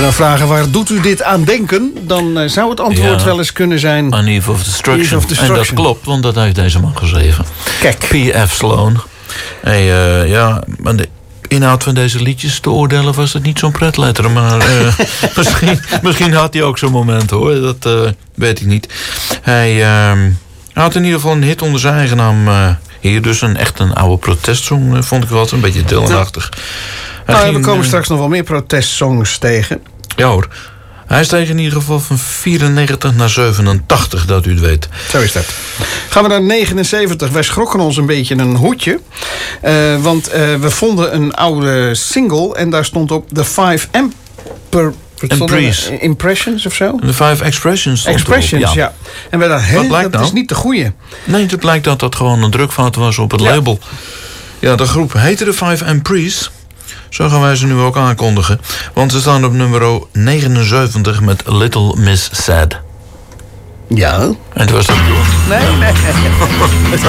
nou vragen, waar doet u dit aan denken? Dan zou het antwoord wel eens kunnen zijn... On Eve of Destruction. Eve of Destruction. En dat klopt, want dat heeft deze man geschreven. Kijk. P.F. Sloan. Maar de inhoud van deze liedjes te oordelen was het niet zo'n pretletter. Maar misschien had hij ook zo'n moment, hoor. Dat weet ik niet. Hij had in ieder geval een hit onder zijn eigen naam... hier dus echt een oude protestsong, vond ik wel. Een beetje Dylan-achtig. We komen straks nog wel meer protestsongs tegen. Ja hoor. Hij steeg in ieder geval van 94 naar 87, dat u het weet. Zo is dat. Gaan we naar 79. Wij schrokken ons een beetje een hoedje. Want we vonden een oude single... en daar stond op The 5 Impressions of zo? The 5 Expressions. Expressions, ja. En wij dachten, dat nou? Is niet de goeie. Nee, het blijkt dat dat gewoon een drukfout was op het label. Ja, de groep heette The 5 Empress. Zo gaan wij ze nu ook aankondigen. Want ze staan op nummer 79 met Little Miss Sad. Ja. En het was dat bedoeld. Nee.